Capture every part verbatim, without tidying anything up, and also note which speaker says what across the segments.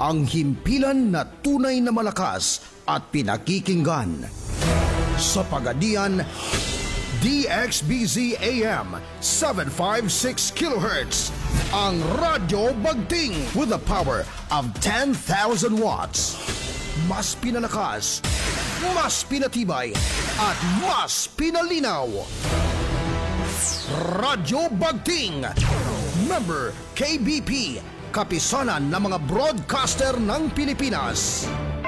Speaker 1: ang himpilan na tunay na malakas at pinakikinggan. Sa Pagadian, D X B Z A M seven fifty-six kilohertz, ang Radyo Bagting with a power of ten thousand watts. Mas pinalakas, mas pinatibay, at mas pinalinaw. Radyo Bagting, member K B P, kapisanan ng mga broadcaster ng Pilipinas.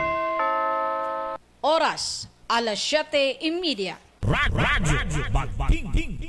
Speaker 2: Oras, alas siyete y media.
Speaker 3: Radyo Bagting.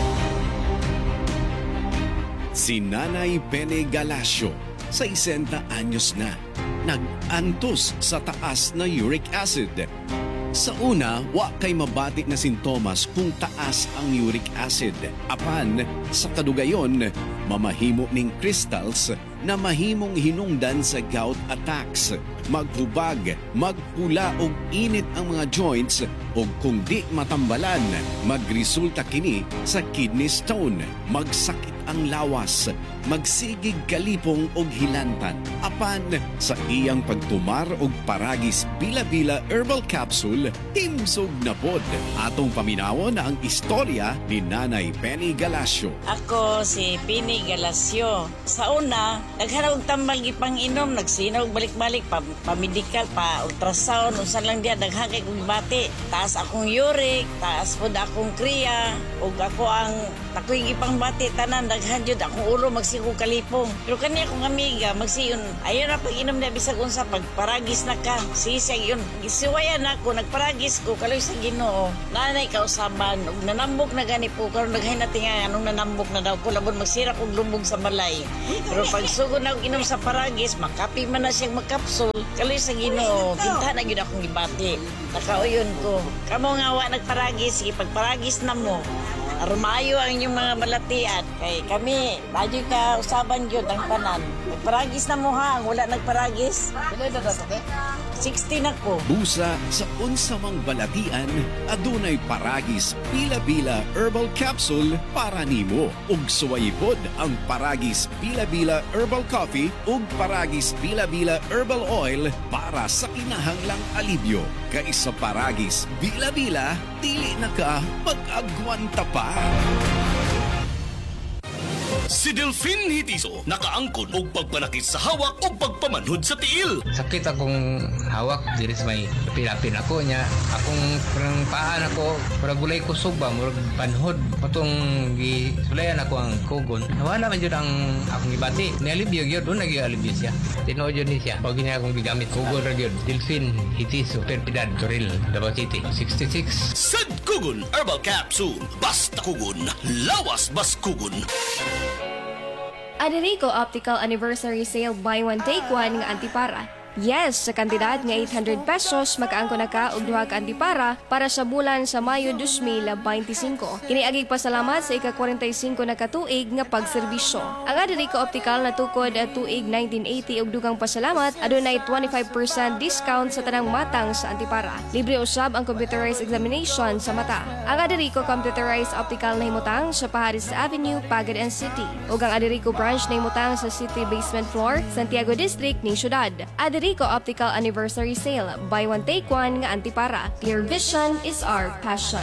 Speaker 3: Si Nanay Bene Galasio, sesenta anyos na, nag-antos sa taas na uric acid. Sa una, wa kay mabati na sintomas kung taas ang uric acid. Apan, sa kadugayon, mamahimo ning crystals na mahimong hinungdan sa gout attacks. Maghubag, magpula og init ang mga joints o kung di matambalan, magresulta kini sa kidney stone, magsakit ang lawas, magsigig kalipong og hilantan. Apan sa iyang pagtumar og paragis bila-bila herbal capsule, timsog na pod. Atong paminawon na ang istorya ni Nanay Penny Galasio.
Speaker 4: Ako si Penny Galasio. Sa una, naghanap og tambal gipang inom, nagsinaw balik-balik pa, pa medical, pa ultrasound, unsa lang diya daghangay kong bati. Taas akong uric, taas pod akong kriya, ug ako ang takoy gipang bati tanan daghan jud akong ulo magsigo kalipong. Pero kani akong amiga magsiyon, ayon na pag inom na bisag unsa pagparagis na ka. Sisig yun. Gisiwayan ako, nagparagis ko kaloy sa Ginoo. Nanay kausaban, ug nanambok na gani po karon daghay na tinga anong nanambok na daw ko labon magsira og lumbog sa balay. Pero pag sugod na og inom sa paragis, makapi man na siyang magkapsul. Kaloy sa Ginoo, kinta na gyud akong gibati. Nakauyon ko. Kamo nga wa nagparagis, sige pagparagis na mo. Armayo ang inyong mga balatian. Kay kami, medyo ka usaban yun ang tanan. Nagparagis na mo ha, ang wala nagparagis. sixteen ako.
Speaker 3: Busa sa unsamang balatian, adunay paragis bila-bila herbal capsule para nimo. Ug suwayipod ang paragis bila-bila herbal coffee ug paragis bila-bila herbal oil para sa kinahanglang alibyo. Kay sa paragis bila-bila, dili na ka pag-agwanta pa.
Speaker 5: Si Delfin Hitiso nakaangkon og pagpanakit sa hawak o pagpamanhod sa tiil.
Speaker 6: Sakit akong hawak diri sa may pilapin ako niya. Akong parang paan ako, parang gulay ko suba, murag panhod. Patong gisulayan ako ang kugon. Nawala man yun ang akong ibati. Nialibyo yun, doon nag-ialibyo siya. Tinood yun ni siya. Pag niya akong gigamit, kugon ra yun. Delfin Hitiso, Perpidad, Toril, Davao City, sixty-six.
Speaker 5: Sad Kugon Herbal Capsule. Basta kugon, lawas bas kugon.
Speaker 7: Aderico Optical Anniversary Sale Buy One Take One nga antipara. Yes, sa kantidad nga eight hundred pesos, makaangko na ka og duha ka antipara para sa bulan sa Mayo two thousand twenty-five. Kini agig pasalamat sa ika-forty-five na katuig nga pagserbisyo. Ang Aderico Optical natukod at tuig nineteen eighty og dugang pasalamat, adunay twenty-five percent discount sa tanang matang sa antipara. Libre usab ang computerized examination sa mata. Ang Aderico Computerized Optical nahimutang sa Paharis Avenue, Pagadan City. Ug ang Aderico branch nahimutang sa City Basement Floor, Santiago District ning syudad. Aderico Optical Anniversary Sale. Buy one take one nga antipara. Clear vision is our passion.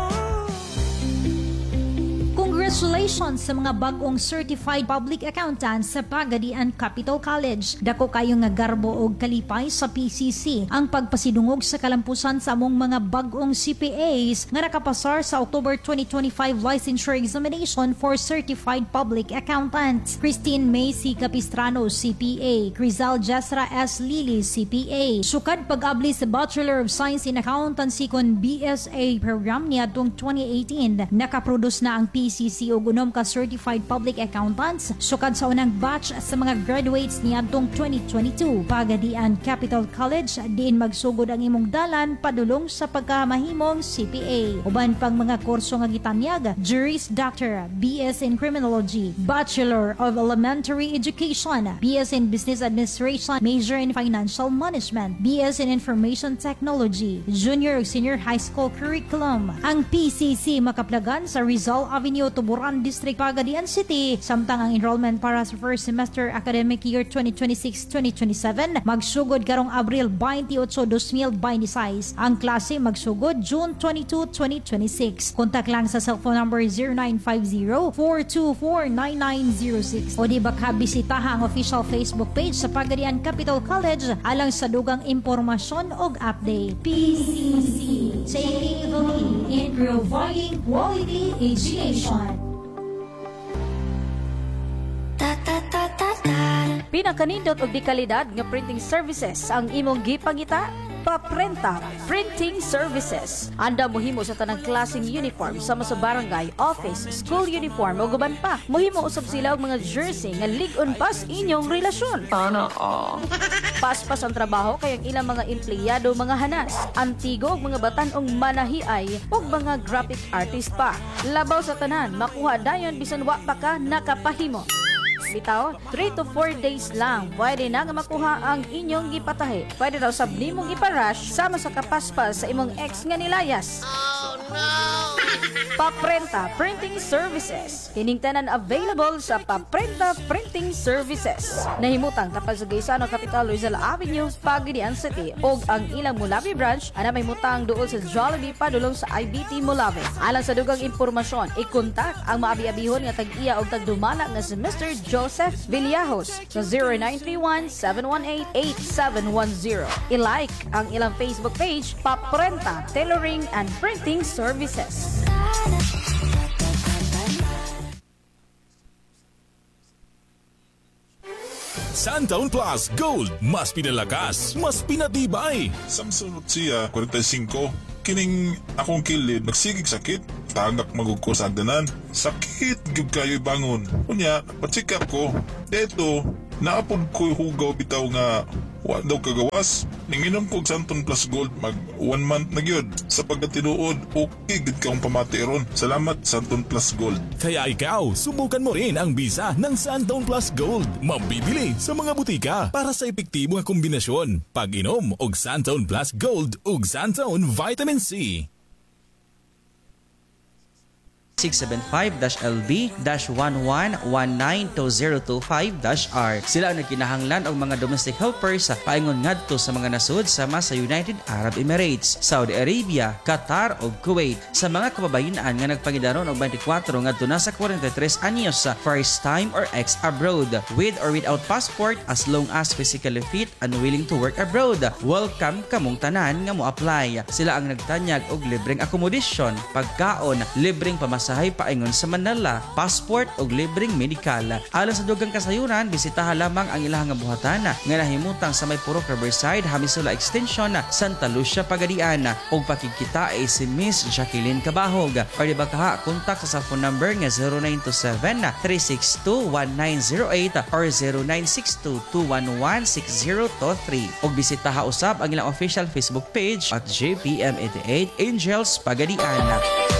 Speaker 8: Congratulations sa mga bagong certified public accountants sa Pagadian Capital College. Dako kayo nga garbo og kalipay sa P C C ang pagpasidungog sa kalampusan sa among mga bagong C P As nga nakapasar sa October twenty twenty-five licensure examination for certified public accountants. Christine Macy Capistrano, C P A. Crizal Jesra S. Lili, C P A. Sukad pag-abli sa Bachelor of Science in Accountancy kon B S A program niya atong twenty eighteen. Nakaproduce na ang P C C o unom ka certified public accountants sukad sa unang batch sa mga graduates niadtong twenty twenty-two. Pagadian Capital College diin magsugod ang imong dalan padulong sa pagkamahimong C P A. Uban pang mga kurso nga gitanyag: Juris Doctor, B S in Criminology, Bachelor of Elementary Education, B S in Business Administration, Major in Financial Management, B S in Information Technology, Junior ug Senior High School Curriculum. Ang P C C makaplagan sa Rizal Avenue to Tuburan District, Pagadian City. Samtang ang enrollment para sa first semester academic year twenty twenty-six twenty twenty-seven magsugod karong Abril twenty-eight, twenty twenty-six. Ang klase magsugod June twenty-second, twenty twenty-six. Kontak lang sa cellphone number zero nine five zero, four two four, nine nine zero six o di baka bisitaha ang official Facebook page sa Pagadian Capital College alang sa dugang impormasyon og update. P C C, taking the lead in providing quality education.
Speaker 2: Pinakanindot og di kalidad nga printing services ang imong gipangita. Paprenta Printing Services. Anda mohimo sa tanang klaseng uniform sama sa barangay, office, school uniform o guban pa. Mohimo usab sila og mga jersey nga lig-on pas inyong relasyon. Sana all. Paspas ang trabaho kay ang ilang mga empleyado mga hanas, antigo og mga batan-ong manahiay ug mga graphic artist pa. Labaw sa tanan, makuha dayon bisan wa pa ka nakapahimo. Bitaw, three to four days lang pwede na nga makuha ang inyong gipatahi. Pwede daw sab nimong iparush sama sa kapaspas sa imong ex nga nilayas. Oh no! Paprenta Printing Services. Kining tanan available sa Paprenta Printing Services. Nahimutang tapos sa Gaisano Capital Rizal Avenue, Pagadian City. Og ang ilang Mulabi branch ana may mutang duol sa Jollibee padulong sa I B T Mulabi. Alang sa dugang impormasyon, i-kontak ang maabi-abihon nga tag-iya og tagdumala nga si Mister Joseph Villajos sa zero nine three one, seven one eight, eight seven one zero. I-like ang ilang Facebook page, Paprenta Tailoring and Printing Services.
Speaker 9: Santaon Plus Gold, mas pinalakas, mas pinatibay.
Speaker 10: Samsung siya, forty-five. Kining akong kilid, nagsigig sakit. Tagak magugko sa agdanan. Sakit, gyud kayo bangon. Kunya, pacheck up ko. Deto, naapod ko hugaw bitaw nga wa daw kagawas. Ninginom ko og Santon Plus Gold mag one month na gyud. Sa pagkatinuod, okay gid kaong pamati ron. Salamat Santon Plus Gold.
Speaker 9: Kaya ikaw, subukan mo rin ang bisa ng Santon Plus Gold. Mabibili sa mga butika para sa epektibo nga kombinasyon. Pag-inom og Santon Plus Gold ug Santon Vitamin C.
Speaker 11: six seven five L B one one one nine two zero two five R. Sila ang nagkinahanglan og mga domestic helpers sa paingon ngadto sa mga nasud sama sa United Arab Emirates, Saudi Arabia, Qatar ug Kuwait. Sa mga kababayan nga nagpangidaron og twenty-four ngadto na sa forty-three anyos sa first time or ex abroad with or without passport as long as physically fit and willing to work abroad. Welcome kamong tanan nga mo apply. Sila ang nagtanyag og libreng accommodation, pagkaon, libreng pamasahe paingon sa Manila, passport ug libreng medical. Alang sa dugang kasayuran, bisitaha lamang ang ilahang buhatan nga nahimutang sa may Purok Riverside, Hamisula Extension, Santa Lucia, Pagadian. Ug pakikita ay si Miss Jacqueline Cabahog. Or di ba kaha, kontak sa phone number nga zero nine two seven, three six two, one nine zero eight or zero nine six two, two one one, six zero two three. Ug bisitaha usab ang ilang official Facebook page at J P M eighty-eight Angels Pagadian.